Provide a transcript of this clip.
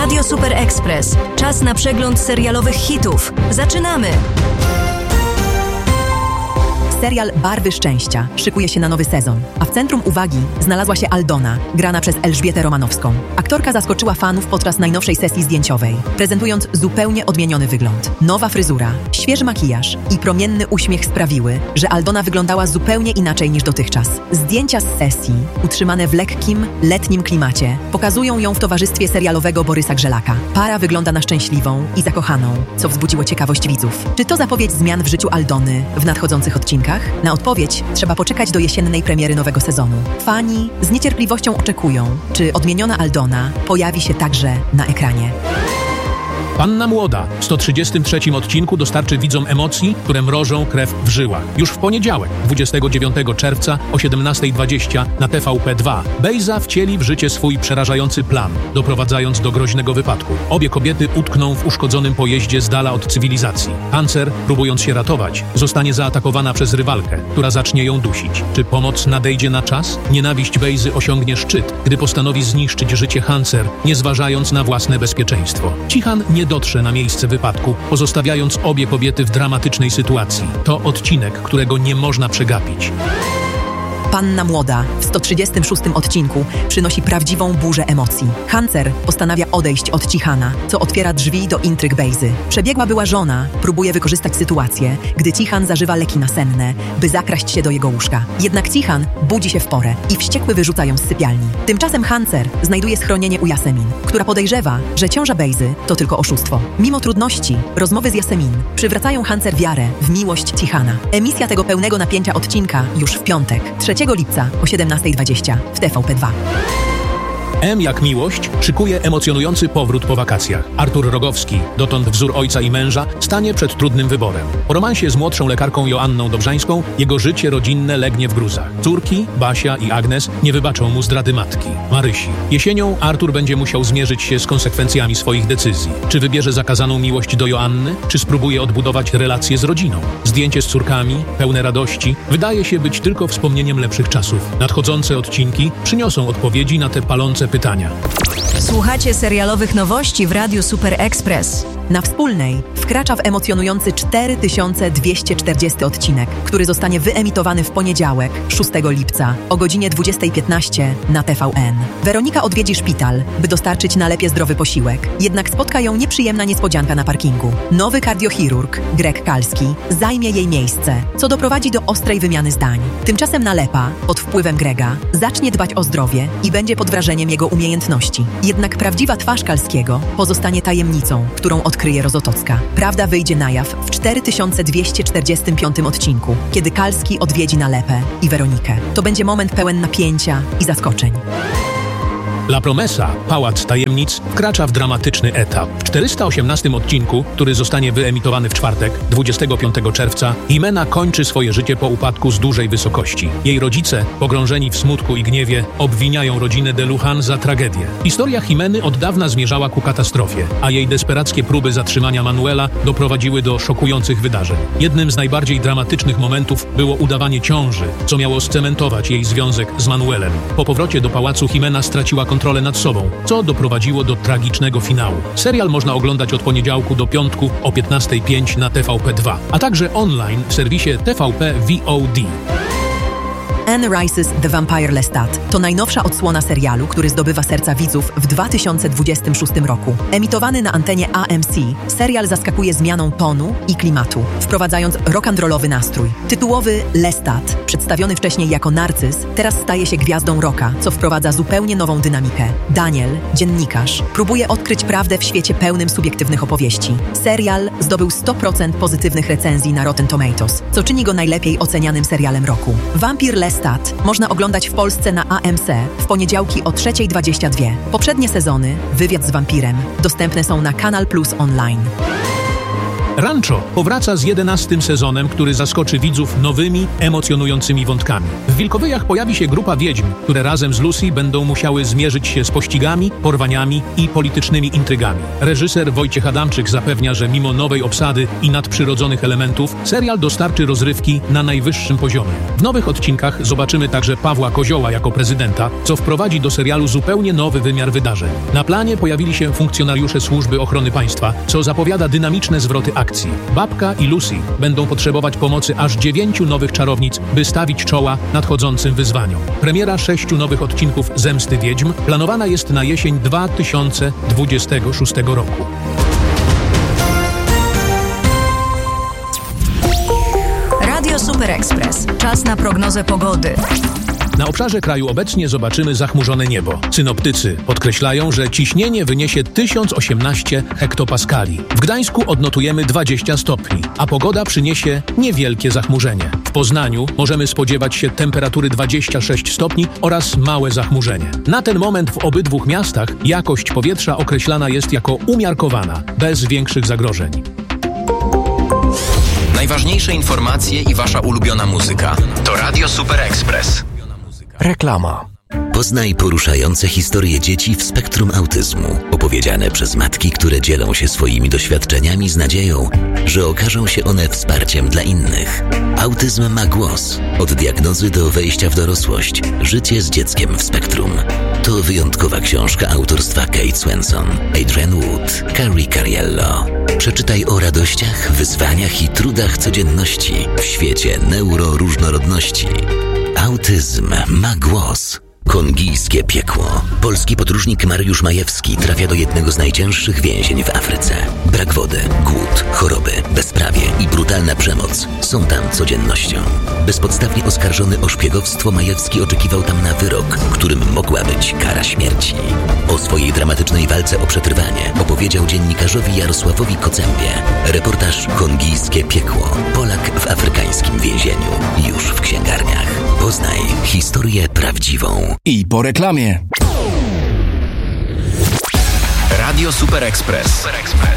Radio Super Express. Czas na przegląd serialowych hitów. Zaczynamy! Serial Barwy Szczęścia szykuje się na nowy sezon, a w centrum uwagi znalazła się Aldona, grana przez Elżbietę Romanowską. Aktorka zaskoczyła fanów podczas najnowszej sesji zdjęciowej, prezentując zupełnie odmieniony wygląd. Nowa fryzura, świeży makijaż i promienny uśmiech sprawiły, że Aldona wyglądała zupełnie inaczej niż dotychczas. Zdjęcia z sesji, utrzymane w lekkim, letnim klimacie, pokazują ją w towarzystwie serialowego Borysa Grzelaka. Para wygląda na szczęśliwą i zakochaną, co wzbudziło ciekawość widzów. Czy to zapowiedź zmian w życiu Aldony w nadchodzących odcinkach? Na odpowiedź trzeba poczekać do jesiennej premiery nowego sezonu. Fani z niecierpliwością oczekują, czy odmieniona Aldona pojawi się także na ekranie. Panna Młoda w 133 odcinku dostarczy widzom emocji, które mrożą krew w żyłach. Już w poniedziałek, 29 czerwca o 17:20 na TVP2 Bejza wcieli w życie swój przerażający plan, doprowadzając do groźnego wypadku. Obie kobiety utkną w uszkodzonym pojeździe z dala od cywilizacji. Hancer, próbując się ratować, zostanie zaatakowana przez rywalkę, która zacznie ją dusić. Czy pomoc nadejdzie na czas? Nienawiść Bejzy osiągnie szczyt, gdy postanowi zniszczyć życie Hancer, nie zważając na własne bezpieczeństwo. Cihan nie dotrze na miejsce wypadku, pozostawiając obie kobiety w dramatycznej sytuacji. To odcinek, którego nie można przegapić. Panna Młoda w 136 odcinku przynosi prawdziwą burzę emocji. Hancer postanawia odejść od Cichana, co otwiera drzwi do intryg Bejzy. Przebiegła była żona próbuje wykorzystać sytuację, gdy Cichan zażywa leki nasenne, by zakraść się do jego łóżka. Jednak Cichan budzi się w porę i wściekły wyrzuca ją z sypialni. Tymczasem Hancer znajduje schronienie u Jasemin, która podejrzewa, że ciąża Bejzy to tylko oszustwo. Mimo trudności, rozmowy z Jasemin przywracają Hancer wiarę w miłość Cichana. Emisja tego pełnego napięcia odcinka już w piątek, 3 lipca o 17:20 w TVP2. M jak miłość szykuje emocjonujący powrót po wakacjach. Artur Rogowski, dotąd wzór ojca i męża, stanie przed trudnym wyborem. Po romansie z młodszą lekarką Joanną Dobrzańską jego życie rodzinne legnie w gruzach. Córki, Basia i Agnes, nie wybaczą mu zdrady matki, Marysi. Jesienią Artur będzie musiał zmierzyć się z konsekwencjami swoich decyzji. Czy wybierze zakazaną miłość do Joanny, czy spróbuje odbudować relacje z rodziną? Zdjęcie z córkami, pełne radości, wydaje się być tylko wspomnieniem lepszych czasów. Nadchodzące odcinki przyniosą odpowiedzi na te palące pytania. Słuchacie serialowych nowości w Radiu Super Express. Na Wspólnej wkracza w emocjonujący 4240 odcinek, który zostanie wyemitowany w poniedziałek, 6 lipca o godzinie 20:15 na TVN. Weronika odwiedzi szpital, by dostarczyć nalepie zdrowy posiłek. Jednak spotka ją nieprzyjemna niespodzianka na parkingu. Nowy kardiochirurg, Greg Kalski, zajmie jej miejsce, co doprowadzi do ostrej wymiany zdań. Tymczasem Nalepa, pod wpływem Grega, zacznie dbać o zdrowie i będzie pod wrażeniem jego umiejętności. Jednak prawdziwa twarz Kalskiego pozostanie tajemnicą, którą odkryje Rozotocka. Prawda wyjdzie na jaw w 4245 odcinku, kiedy Kalski odwiedzi Nalepę i Weronikę. To będzie moment pełen napięcia i zaskoczeń. La Promesa, Pałac Tajemnic, wkracza w dramatyczny etap. W 418 odcinku, który zostanie wyemitowany w czwartek, 25 czerwca, Jimena kończy swoje życie po upadku z dużej wysokości. Jej rodzice, pogrążeni w smutku i gniewie, obwiniają rodzinę de Lujan za tragedię. Historia Jimeny od dawna zmierzała ku katastrofie, a jej desperackie próby zatrzymania Manuela doprowadziły do szokujących wydarzeń. Jednym z najbardziej dramatycznych momentów było udawanie ciąży, co miało scementować jej związek z Manuelem. Po powrocie do pałacu Jimena straciła kontrolę nad sobą, co doprowadziło do tragicznego finału. Serial można oglądać od poniedziałku do piątku o 15:05 na TVP2, a także online w serwisie TVP VOD. Anne Rice's The Vampire Lestat to najnowsza odsłona serialu, który zdobywa serca widzów w 2026 roku. Emitowany na antenie AMC, serial zaskakuje zmianą tonu i klimatu, wprowadzając rock'n'rollowy nastrój. Tytułowy Lestat, przedstawiony wcześniej jako Narcyz, teraz staje się gwiazdą rocka, co wprowadza zupełnie nową dynamikę. Daniel, dziennikarz, próbuje odkryć prawdę w świecie pełnym subiektywnych opowieści. Serial zdobył 100% pozytywnych recenzji na Rotten Tomatoes, co czyni go najlepiej ocenianym serialem roku. Vampire Lestat można oglądać w Polsce na AMC w poniedziałki o 3:22. Poprzednie sezony, Wywiad z wampirem, dostępne są na Kanal Plus Online. Rancho powraca z 11. sezonem, który zaskoczy widzów nowymi, emocjonującymi wątkami. W Wilkowyjach pojawi się grupa wiedźm, które razem z Lucy będą musiały zmierzyć się z pościgami, porwaniami i politycznymi intrygami. Reżyser Wojciech Adamczyk zapewnia, że mimo nowej obsady i nadprzyrodzonych elementów, serial dostarczy rozrywki na najwyższym poziomie. W nowych odcinkach zobaczymy także Pawła Kozioła jako prezydenta, co wprowadzi do serialu zupełnie nowy wymiar wydarzeń. Na planie pojawili się funkcjonariusze Służby Ochrony Państwa, co zapowiada dynamiczne zwroty akcji. Babka i Lucy będą potrzebować pomocy aż 9 nowych czarownic, by stawić czoła nadchodzącym wyzwaniom. Premiera 6 nowych odcinków Zemsty Wiedźm planowana jest na jesień 2026 roku. Radio Super Express. Czas na prognozę pogody. Na obszarze kraju obecnie zobaczymy zachmurzone niebo. Synoptycy podkreślają, że ciśnienie wyniesie 1018 hektopaskali. W Gdańsku odnotujemy 20 stopni, a pogoda przyniesie niewielkie zachmurzenie. W Poznaniu możemy spodziewać się temperatury 26 stopni oraz małe zachmurzenie. Na ten moment w obydwu miastach jakość powietrza określana jest jako umiarkowana, bez większych zagrożeń. Najważniejsze informacje i wasza ulubiona muzyka to Radio Super Express. Reklama. Poznaj poruszające historie dzieci w spektrum autyzmu, opowiedziane przez matki, które dzielą się swoimi doświadczeniami z nadzieją, że okażą się one wsparciem dla innych. Autyzm ma głos. Od diagnozy do wejścia w dorosłość. Życie z dzieckiem w spektrum. To wyjątkowa książka autorstwa Kate Swenson, Adrian Wood, Carrie Cariello. Przeczytaj o radościach, wyzwaniach i trudach codzienności w świecie neuroróżnorodności. Autyzm ma głos. Kongijskie piekło. Polski podróżnik Mariusz Majewski trafia do jednego z najcięższych więzień w Afryce. Brak wody, głód, choroby, bezprawie i brutalna przemoc są tam codziennością. Bezpodstawnie oskarżony o szpiegowstwo, Majewski oczekiwał tam na wyrok, którym mogła być kara śmierci. O swojej dramatycznej walce o przetrwanie opowiedział dziennikarzowi Jarosławowi Kocębie. Reportaż Kongijskie piekło. Polak w afrykańskim więzieniu. Już w księgarniach. Poznaj historię prawdziwą. I po reklamie. Radio Super Express.